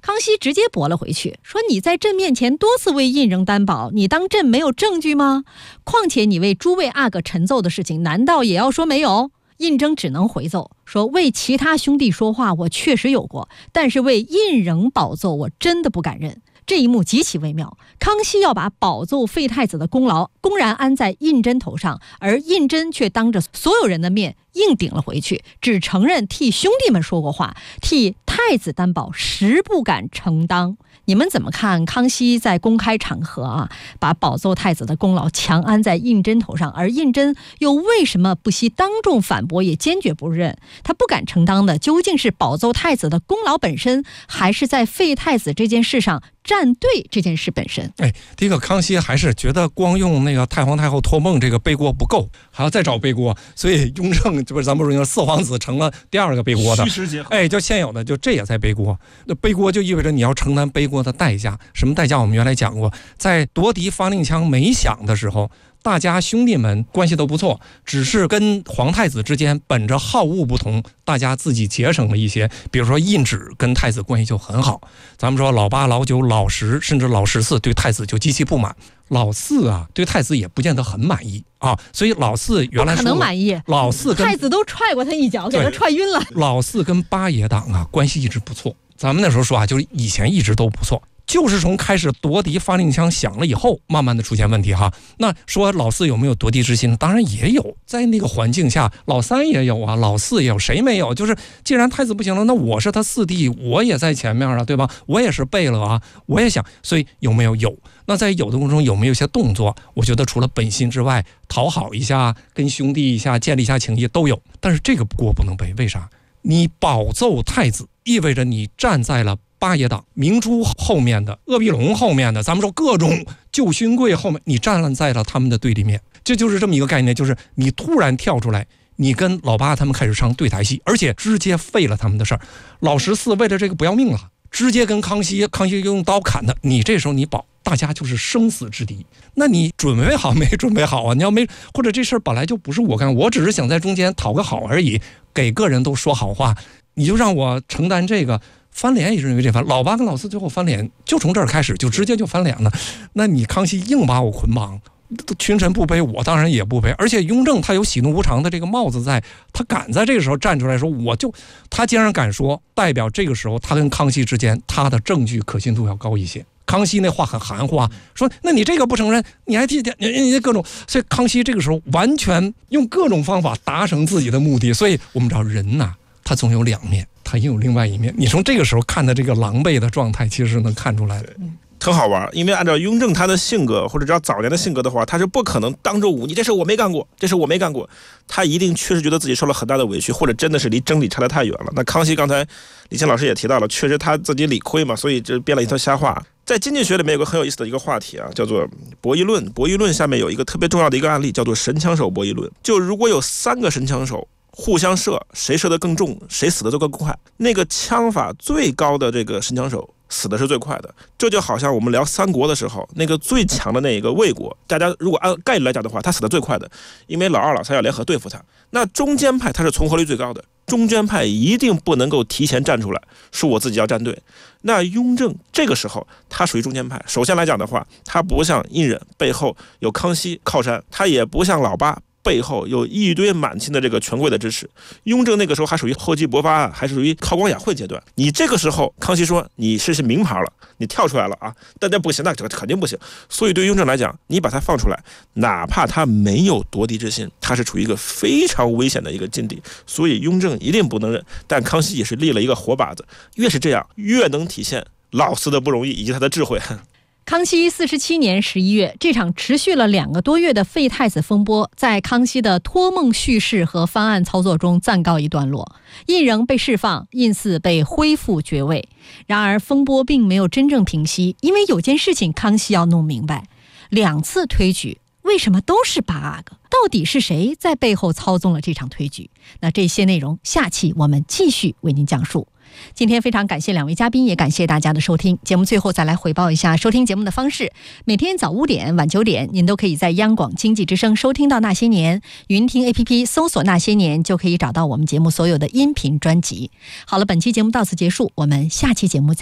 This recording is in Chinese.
康熙直接驳了回去，说你在朕面前多次为胤禛担保，你当朕没有证据吗？况且你为诸位阿哥陈奏的事情，难道也要说没有？胤禛只能回奏说，为其他兄弟说话我确实有过，但是为胤禛保奏我真的不敢认。这一幕极其微妙，康熙要把保奏废太子的功劳公然安在胤禛头上，而胤禛却当着所有人的面硬顶了回去，只承认替兄弟们说过话，替太子担保实不敢承当。你们怎么看康熙在公开场合把保奏太子的功劳强安在胤禛头上，而胤禛又为什么不惜当众反驳，也坚决不认？他不敢承当的究竟是保奏太子的功劳本身，还是在废太子这件事上站队这件事本身？ 第一个，康熙还是觉得光用那个太皇太后托梦这个背锅不够，还要再找背锅，所以雍正这不是咱们说四皇子成了第二个背锅的， 虚实结合。 就现有的就这也在背锅。那背锅就意味着你要承担背锅的代价。什么代价？我们原来讲过，在夺嫡发令枪没响的时候，大家兄弟们关系都不错，只是跟皇太子之间本着好恶不同，大家自己节省了一些。比如说胤祉跟太子关系就很好，咱们说老八、老九、老十，甚至老14对太子就极其不满，老4对太子也不见得很满意所以老4原来不可能满意， 老4跟太子都踹过他一脚，给他踹晕了。 老4跟八爷党关系一直不错，咱们那时候说就是以前一直都不错。就是从开始夺嫡发令枪响了以后，慢慢的出现问题那说老4有没有夺嫡之心？当然也有，在那个环境下，老3也有老4也有，谁没有？就是既然太子不行了，那我是他4弟，我也在前面对吧？我也是背了我也想，所以有没有？有。那在有的过程中有没有一些动作？我觉得除了本心之外，讨好一下，跟兄弟一下，建立一下情谊都有。但是这个锅不能背，为啥？你保奏太子，意味着你站在了八爷党明珠后面的，鄂必龙后面的，咱们说各种旧勋贵后面，你站在了他们的对立面。这就是这么一个概念，就是你突然跳出来，你跟老八他们开始唱对台戏，而且直接废了他们的事儿。老14为了这个不要命了，直接跟康熙用刀砍他，你这时候你保，大家就是生死之敌。那你准备好没准备好你要没，或者这事儿本来就不是我干，我只是想在中间讨个好而已，给个人都说好话，你就让我承担这个。翻脸也是因为这番，老八跟老4最后翻脸就从这儿开始，就直接就翻脸了。那你康熙硬把我捆绑，群臣不背，我当然也不背。而且雍正他有喜怒无常的这个帽子在，他敢在这个时候站出来说，他既然敢说，代表这个时候他跟康熙之间他的证据可信度要高一些。康熙那话很含糊说那你这个不承认，你还替你各种，所以康熙这个时候完全用各种方法达成自己的目的。所以我们知道人他总有两面，他也有另外一面。你从这个时候看的这个狼狈的状态，其实是能看出来的。 很好玩，因为按照雍正他的性格，或者只要早年的性格的话，他是不可能当着你这事我没干过，这事我没干过。他一定确实觉得自己受了很大的委屈，或者真的是离真理差得太远了。那康熙刚才李乾老师也提到了，确实他自己理亏嘛，所以这编了一套瞎话。在经济学里面有个很有意思的一个话题叫做博弈论。博弈论下面有一个特别重要的一个案例，叫做神枪手博弈论。就如果有3个神枪手互相射，谁射得更重，谁死得就更快。那个枪法最高的这个神枪手死的是最快的。这就好像我们聊三国的时候，那个最强的那一个魏国，大家如果按概率来讲的话，他死的最快的，因为老2老3要联合对付他。那中间派他是存活率最高的，中间派一定不能够提前站出来说我自己要站队。那雍正这个时候他属于中间派，首先来讲的话，他不像胤禛背后有康熙靠山，他也不像老八背后有一堆满清的这个权贵的支持。雍正那个时候还属于厚积薄发案，还是属于韬光养晦阶段。你这个时候康熙说你是名牌了，你跳出来了但那不行，那肯定不行。所以对雍正来讲，你把他放出来，哪怕他没有夺嫡之心，他是处于一个非常危险的一个境地，所以雍正一定不能认。但康熙也是立了一个活靶子，越是这样越能体现老四的不容易以及他的智慧。 康熙47年11月，这场持续了2个多月的废太子风波，在康熙的托梦叙事和方案操作中暂告一段落。胤禛被释放，胤祀被恢复爵位。然而风波并没有真正平息，因为有件事情康熙要弄明白：2次推举为什么都是8阿哥？到底是谁在背后操纵了这场推举？那这些内容下期我们继续为您讲述。今天非常感谢2位嘉宾，也感谢大家的收听。节目最后再来回报一下收听节目的方式：每天早5点、晚9点，您都可以在央广经济之声收听到《那些年》，云听 APP 搜索《那些年》就可以找到我们节目所有的音频专辑。好了，本期节目到此结束，我们下期节目再见。